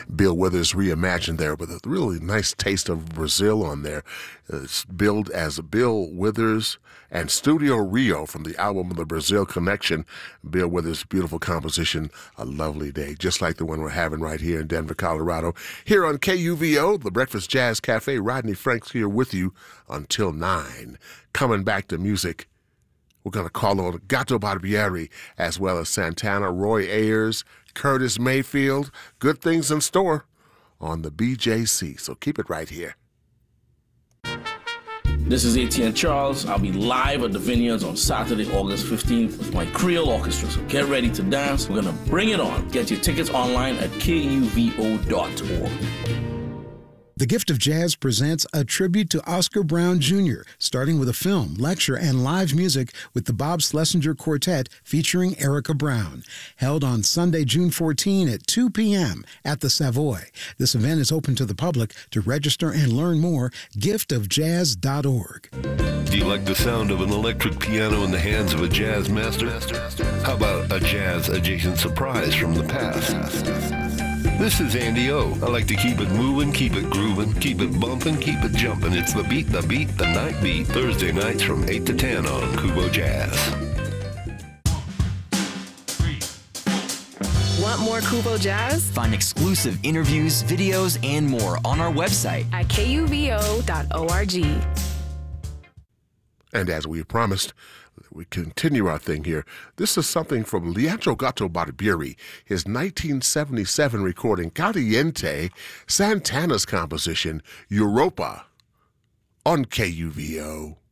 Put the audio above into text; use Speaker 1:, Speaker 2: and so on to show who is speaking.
Speaker 1: Bill Withers reimagined there with a really nice taste of Brazil on there. It's billed as Bill Withers and Studio Rio from the album The Brazil Connection. Bill Withers' beautiful composition, A Lovely Day, just like the one we're having right here in Denver, Colorado. Here on KUVO, the Breakfast Jazz Cafe, Rodney Franks here with you until 9. Coming back to music, we're going to call on Gato Barbieri as well as Santana, Roy Ayers, Curtis Mayfield. Good things in store on the BJC, so keep it right here.
Speaker 2: This is Etienne Charles. I'll be live at the Vineyards on Saturday, August 15th with my Creole Orchestra, so get ready to dance. We're going to bring it on. Get your tickets online at kuvo.org.
Speaker 3: The Gift of Jazz presents a tribute to Oscar Brown Jr., starting with a film, lecture, and live music with the Bob Schlesinger Quartet featuring Erica Brown. Held on Sunday, June 14 at 2 p.m. at the Savoy. This event is open to the public. To register and learn more, giftofjazz.org.
Speaker 4: Do you like the sound of an electric piano in the hands of a jazz master? How about a jazz-adjacent surprise from the past? This is Andy O. I like to keep it moving, keep it grooving, keep it bumping, keep it jumping. It's the beat, the night beat. Thursday nights from 8 to 10 on Kubo Jazz.
Speaker 5: Want more Kubo Jazz?
Speaker 6: Find exclusive interviews, videos, and more on our website
Speaker 5: at kuvo.org.
Speaker 1: And as we promised, we continue our thing here. This is something from Leandro Gato Barbieri, his 1977 recording, Caliente, Santana's composition, Europa, on KUVO.